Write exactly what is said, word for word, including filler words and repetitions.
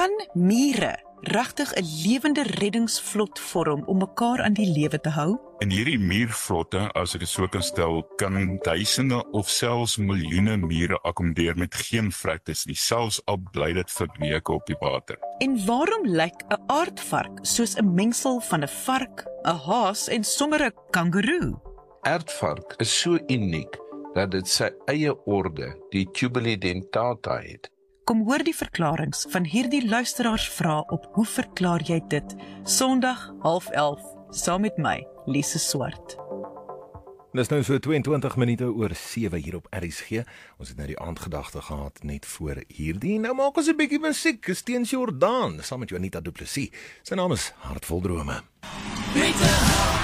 Kan mure regtig 'n lewende reddingsvlot vorm om mekaar aan die lewe te hou? In hierdie muurvlotte, as ek dit so kan stel, kan duisende of selfs miljoene mure akkommodeer met geen vrugtes nie, selfs al bly dit vir weke op die water. En waarom lyk 'n aardvark soos 'n mengsel van 'n vark, 'n haas en sommer 'n kangoeroe? Aardvark is so uniek dat dit sy eie orde, die Tubulidentata, het. Kom hoor die verklarings van hierdie luisteraars vra op Hoe verklaar jy dit? Sondag half elf, saam met my, Lise Swart. Dis nou so tweeëntwintig minute oor sewe hier op R S G. Ons het nou die aandgedagte gehad net voor hierdie. Nou maak ons 'n bietjie musiek. Steens Jordaan saam met Janita Du Plessis. Sy naam is Hartvol Drome.